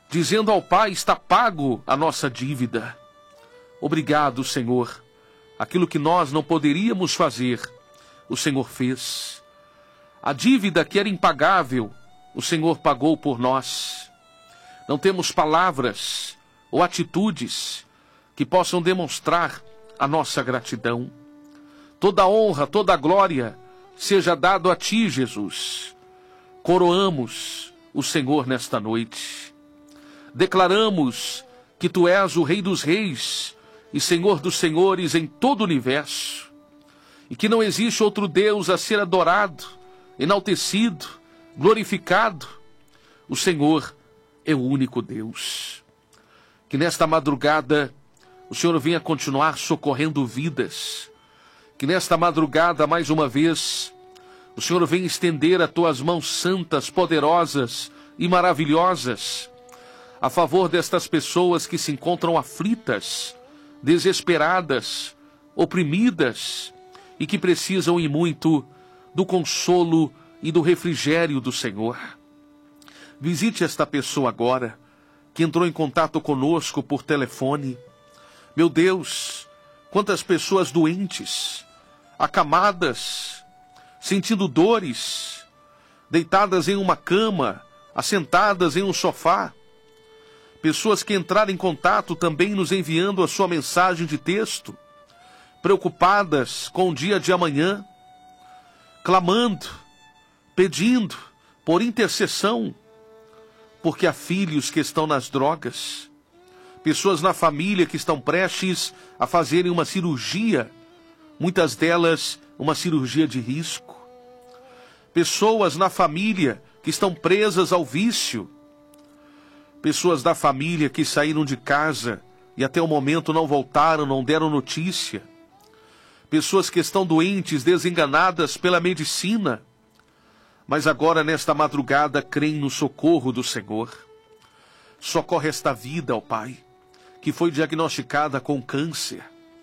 dizendo ao Pai: está pago a nossa dívida. Obrigado, Senhor. Aquilo que nós não poderíamos fazer, o Senhor fez. A dívida que era impagável, o Senhor pagou por nós. Não temos palavras ou atitudes que possam demonstrar a nossa gratidão. Toda honra, toda glória seja dado a Ti, Jesus. Coroamos o Senhor nesta noite. Declaramos que Tu és o Rei dos Reis e Senhor dos Senhores em todo o universo, e que não existe outro Deus a ser adorado, enaltecido, glorificado. O Senhor é o único Deus. Que nesta madrugada o Senhor venha continuar socorrendo vidas. Que nesta madrugada, mais uma vez, o Senhor venha estender as Tuas mãos santas, poderosas e maravilhosas a favor destas pessoas que se encontram aflitas, desesperadas, oprimidas e que precisam e muito do consolo e do refrigério do Senhor. Visite esta pessoa agora, que entrou em contato conosco por telefone. Meu Deus, quantas pessoas doentes, acamadas, sentindo dores, deitadas em uma cama, assentadas em um sofá. Pessoas que entraram em contato também nos enviando a sua mensagem de texto, preocupadas com o dia de amanhã, clamando, pedindo por intercessão, porque há filhos que estão nas drogas, pessoas na família que estão prestes a fazerem uma cirurgia, muitas delas uma cirurgia de risco, pessoas na família que estão presas ao vício, pessoas da família que saíram de casa e até o momento não voltaram, não deram notícia. Pessoas que estão doentes, desenganadas pela medicina, mas agora nesta madrugada creem no socorro do Senhor. Socorre esta vida, ó Pai, que foi diagnosticada com câncer.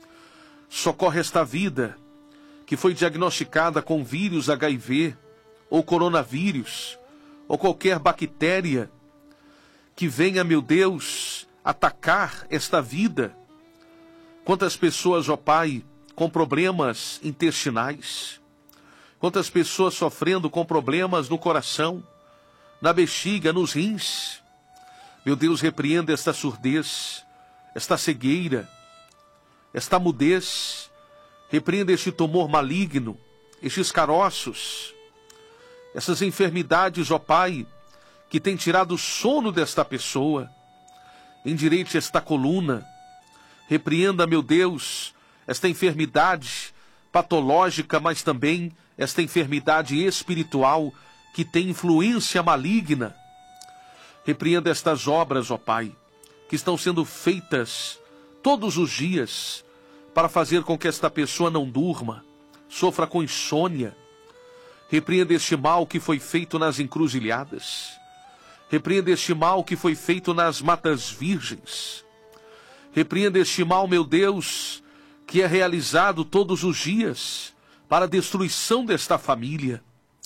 Socorre esta vida que foi diagnosticada com vírus HIV, ou coronavírus, ou qualquer bactéria que venha, meu Deus, atacar esta vida. Quantas pessoas, ó Pai, com problemas intestinais, quantas pessoas sofrendo com problemas no coração, na bexiga, nos rins. Meu Deus, repreenda esta surdez, esta cegueira, esta mudez, repreenda este tumor maligno, estes caroços, essas enfermidades, ó Pai, que tem tirado o sono desta pessoa. Endireite esta coluna. Repreenda, meu Deus, esta enfermidade patológica, mas também esta enfermidade espiritual que tem influência maligna. Repreenda estas obras, ó Pai, que estão sendo feitas todos os dias para fazer com que esta pessoa não durma, sofra com insônia. Repreenda este mal que foi feito nas encruzilhadas. Repreenda este mal que foi feito nas matas virgens. Repreenda este mal, meu Deus, que é realizado todos os dias para a destruição desta família.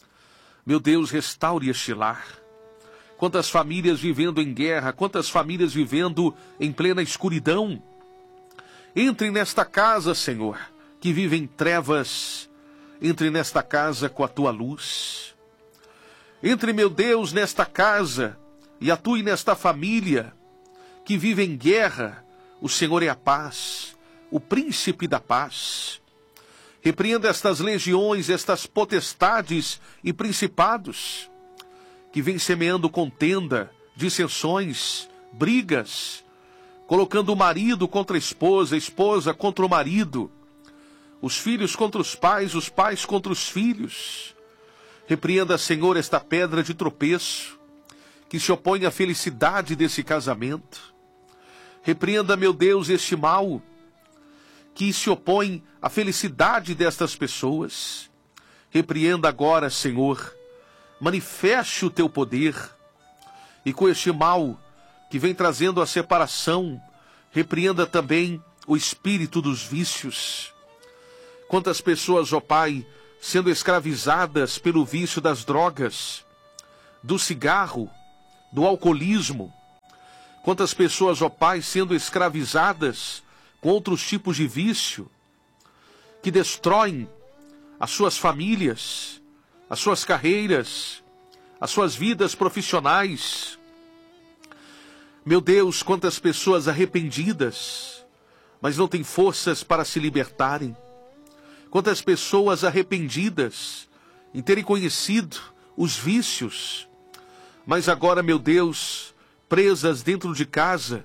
Meu Deus, restaure este lar. Quantas famílias vivendo em guerra, quantas famílias vivendo em plena escuridão. Entre nesta casa, Senhor, que vive em trevas. Entre nesta casa com a Tua luz. Entre, meu Deus, nesta casa e atue nesta família que vive em guerra. O Senhor é a paz, o príncipe da paz. Repreenda estas legiões, estas potestades e principados que vêm semeando contenda, dissensões, brigas, colocando o marido contra a esposa contra o marido, os filhos contra os pais contra os filhos. Repreenda, Senhor, esta pedra de tropeço que se opõe à felicidade desse casamento. Repreenda, meu Deus, este mal que se opõe à felicidade destas pessoas. Repreenda agora, Senhor, manifeste o Teu poder. E com este mal que vem trazendo a separação, repreenda também o espírito dos vícios. Quantas pessoas, ó Pai, sendo escravizadas pelo vício das drogas, do cigarro, do alcoolismo, Quantas pessoas, ó Pai, sendo escravizadas com outros tipos de vício, que destroem as suas famílias, as suas carreiras, as suas vidas profissionais. Meu Deus, quantas pessoas arrependidas, mas não têm forças para se libertarem. Quantas pessoas arrependidas em terem conhecido os vícios, mas agora, meu Deus, presas dentro de casa,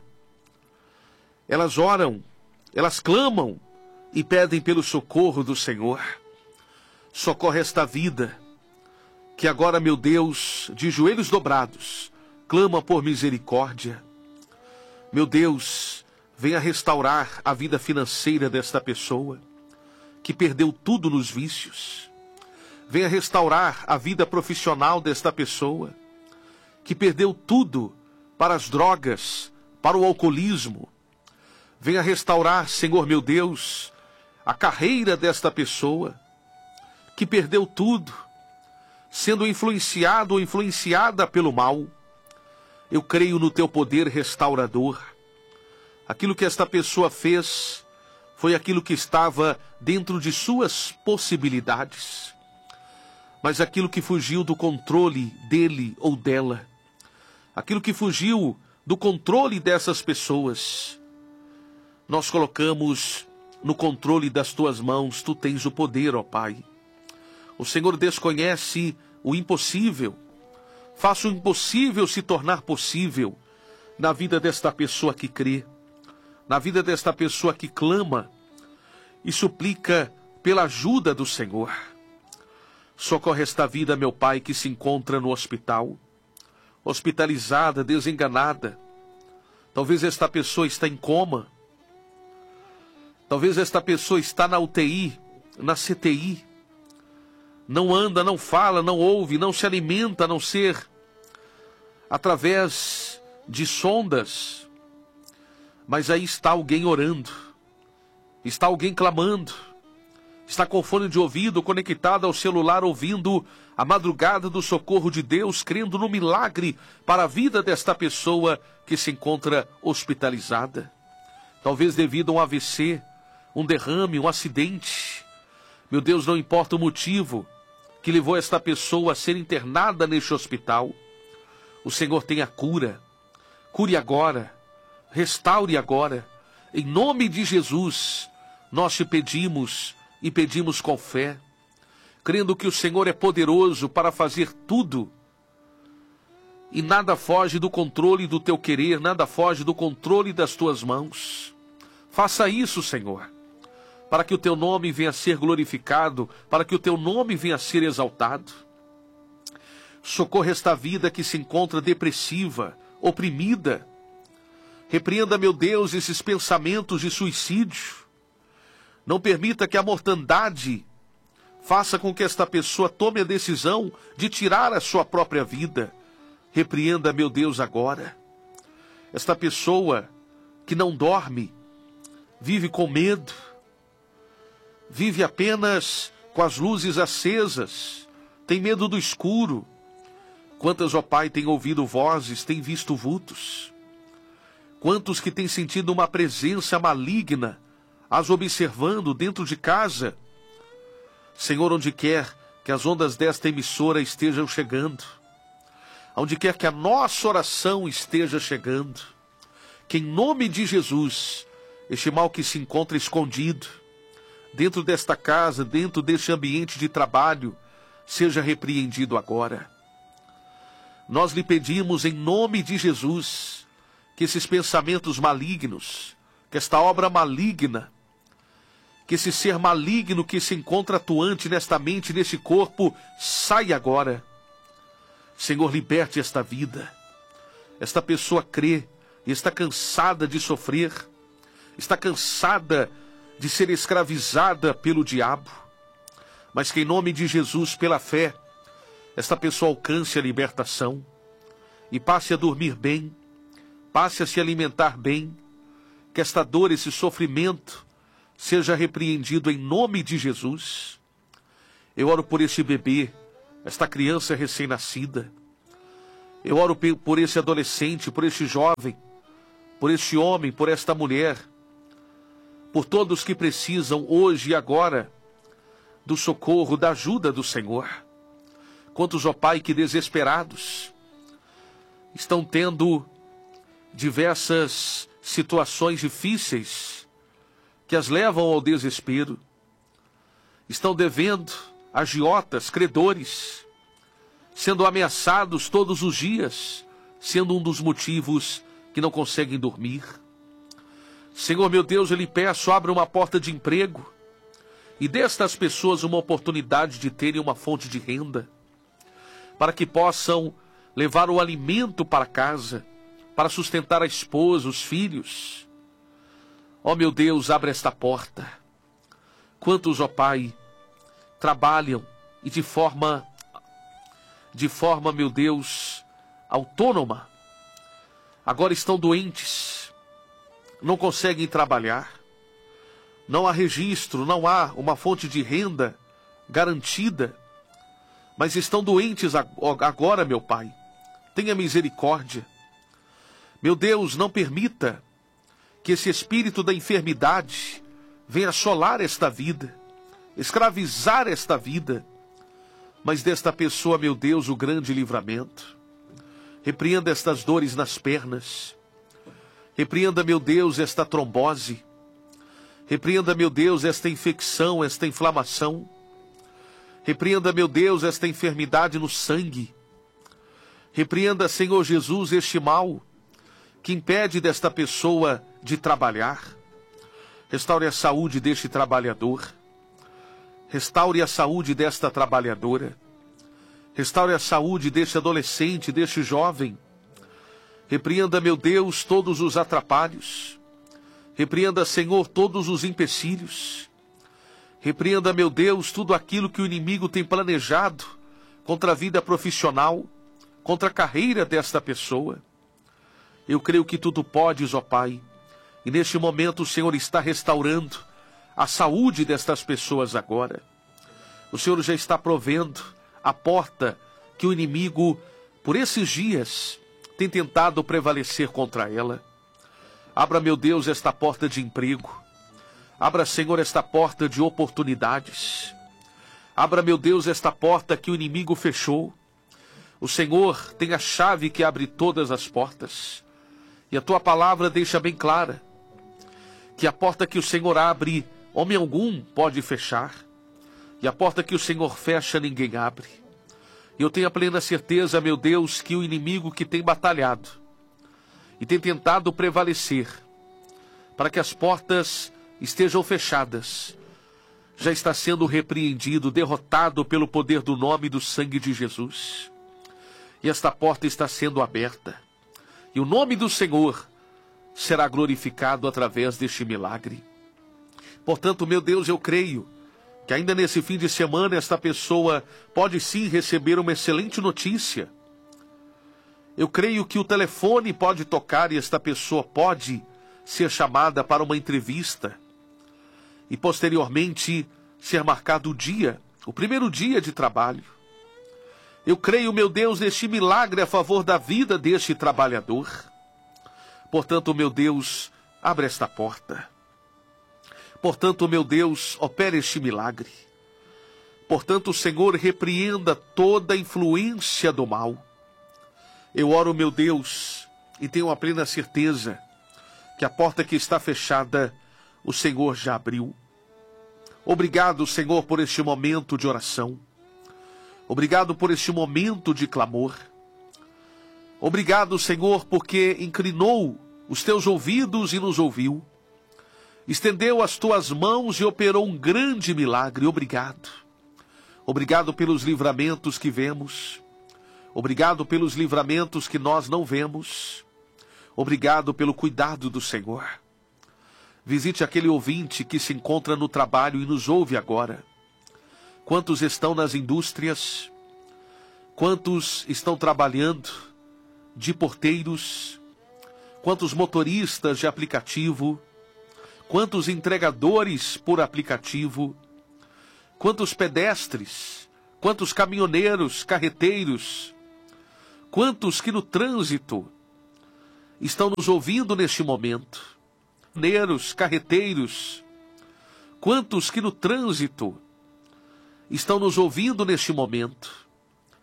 elas oram, elas clamam e pedem pelo socorro do Senhor. Socorre esta vida, que agora, meu Deus, de joelhos dobrados, clama por misericórdia. Meu Deus, venha restaurar a vida financeira desta pessoa, que perdeu tudo nos vícios. Venha restaurar a vida profissional desta pessoa, que perdeu tudo para as drogas, para o alcoolismo. Venha restaurar, Senhor meu Deus, a carreira desta pessoa, que perdeu tudo, sendo influenciado ou influenciada pelo mal. Eu creio no teu poder restaurador. Aquilo que esta pessoa fez foi aquilo que estava dentro de suas possibilidades. Mas aquilo que fugiu do controle dele ou dela, aquilo que fugiu do controle dessas pessoas, nós colocamos no controle das tuas mãos. Tu tens o poder, ó Pai. O Senhor desconhece o impossível. Faça o impossível se tornar possível na vida desta pessoa que crê, na vida desta pessoa que clama e suplica pela ajuda do Senhor. Socorre esta vida, meu Pai, que se encontra no hospital, hospitalizada, desenganada. Talvez esta pessoa está em coma. Talvez esta pessoa está na UTI, na CTI. Não anda, não fala, não ouve, não se alimenta, a não ser através de sondas. Mas aí está alguém orando, está alguém clamando, está com fone de ouvido conectado ao celular, ouvindo a madrugada do socorro de Deus, crendo no milagre para a vida desta pessoa que se encontra hospitalizada. Talvez devido a um AVC, um derrame, um acidente. Meu Deus, não importa o motivo que levou esta pessoa a ser internada neste hospital. O Senhor tem a cura. Cure agora. Restaure agora. Em nome de Jesus, nós te pedimos e pedimos com fé, crendo que o Senhor é poderoso para fazer tudo. E nada foge do controle do teu querer, nada foge do controle das tuas mãos. Faça isso, Senhor, para que o teu nome venha a ser glorificado, para que o teu nome venha a ser exaltado. Socorra esta vida que se encontra depressiva, oprimida. Repreenda, meu Deus, esses pensamentos de suicídio. Não permita que a mortandade faça com que esta pessoa tome a decisão de tirar a sua própria vida. Repreenda, meu Deus, agora. Esta pessoa que não dorme, vive com medo, vive apenas com as luzes acesas, tem medo do escuro. Quantas, ó Pai, têm ouvido vozes, têm visto vultos? Quantos que têm sentido uma presença maligna, as observando dentro de casa? Senhor, onde quer que as ondas desta emissora estejam chegando, onde quer que a nossa oração esteja chegando, que em nome de Jesus, este mal que se encontra escondido, dentro desta casa, dentro deste ambiente de trabalho, seja repreendido agora. Nós lhe pedimos em nome de Jesus, que esses pensamentos malignos, que esta obra maligna, que esse ser maligno que se encontra atuante nesta mente, nesse corpo, saia agora. Senhor, liberte esta vida. Esta pessoa crê e está cansada de sofrer, está cansada de ser escravizada pelo diabo, mas que em nome de Jesus, pela fé, esta pessoa alcance a libertação e passe a dormir bem, passe a se alimentar bem, que esta dor, esse sofrimento, seja repreendido em nome de Jesus. Eu oro por este bebê, esta criança recém-nascida. Eu oro por esse adolescente, por este jovem, por este homem, por esta mulher, por todos que precisam hoje e agora do socorro, da ajuda do Senhor. Quantos, ó Pai, que desesperados estão tendo diversas situações difíceis que as levam ao desespero. Estão devendo agiotas, credores, sendo ameaçados todos os dias, sendo um dos motivos que não conseguem dormir. Senhor meu Deus, eu lhe peço, abra uma porta de emprego e dê a estas pessoas uma oportunidade de terem uma fonte de renda, para que possam levar o alimento para casa, para sustentar a esposa, os filhos. Ó meu Deus, abre esta porta. Quantos, ó Pai, trabalham e de forma, meu Deus, autônoma, agora estão doentes, não conseguem trabalhar, não há registro, não há uma fonte de renda garantida, mas estão doentes agora, meu Pai. Tenha misericórdia. Meu Deus, não permita que esse espírito da enfermidade venha assolar esta vida, escravizar esta vida, mas desta pessoa, meu Deus, o grande livramento. Repreenda estas dores nas pernas. Repreenda, meu Deus, esta trombose. Repreenda, meu Deus, esta infecção, esta inflamação. Repreenda, meu Deus, esta enfermidade no sangue. Repreenda, Senhor Jesus, este mal que impede desta pessoa de trabalhar. Restaure a saúde deste trabalhador. Restaure a saúde desta trabalhadora. Restaure a saúde deste adolescente, deste jovem. Repreenda, meu Deus, todos os atrapalhos. Repreenda, Senhor, todos os empecilhos. Repreenda, meu Deus, tudo aquilo que o inimigo tem planejado contra a vida profissional, contra a carreira desta pessoa. Eu creio que tudo podes, ó Pai, e neste momento o Senhor está restaurando a saúde destas pessoas agora. O Senhor já está provendo a porta que o inimigo, por esses dias, tem tentado prevalecer contra ela. Abra, meu Deus, esta porta de emprego. Abra, Senhor, esta porta de oportunidades. Abra, meu Deus, esta porta que o inimigo fechou. O Senhor tem a chave que abre todas as portas. E a tua palavra deixa bem clara que a porta que o Senhor abre, homem algum pode fechar. E a porta que o Senhor fecha, ninguém abre. E eu tenho a plena certeza, meu Deus, que o inimigo que tem batalhado e tem tentado prevalecer para que as portas estejam fechadas, já está sendo repreendido, derrotado pelo poder do nome e do sangue de Jesus. E esta porta está sendo aberta. E o nome do Senhor será glorificado através deste milagre. Portanto, meu Deus, eu creio que ainda nesse fim de semana esta pessoa pode sim receber uma excelente notícia. Eu creio que o telefone pode tocar e esta pessoa pode ser chamada para uma entrevista. E posteriormente ser marcado o dia, o primeiro dia de trabalho. Eu creio, meu Deus, neste milagre a favor da vida deste trabalhador. Portanto, meu Deus, abre esta porta. Portanto, meu Deus, opere este milagre. Portanto, Senhor, repreenda toda a influência do mal. Eu oro, meu Deus, e tenho a plena certeza que a porta que está fechada, o Senhor já abriu. Obrigado, Senhor, por este momento de oração. Obrigado por este momento de clamor. Obrigado, Senhor, porque inclinou os teus ouvidos e nos ouviu. Estendeu as tuas mãos e operou um grande milagre. Obrigado. Obrigado pelos livramentos que vemos. Obrigado pelos livramentos que nós não vemos. Obrigado pelo cuidado do Senhor. Visite aquele ouvinte que se encontra no trabalho e nos ouve agora. Quantos estão nas indústrias? Quantos estão trabalhando de porteiros? Quantos motoristas de aplicativo? Quantos entregadores por aplicativo? Quantos pedestres? Quantos caminhoneiros, carreteiros? Quantos que no trânsito estão nos ouvindo neste momento? Caminhoneiros, carreteiros, quantos que no trânsito estão nos ouvindo neste momento?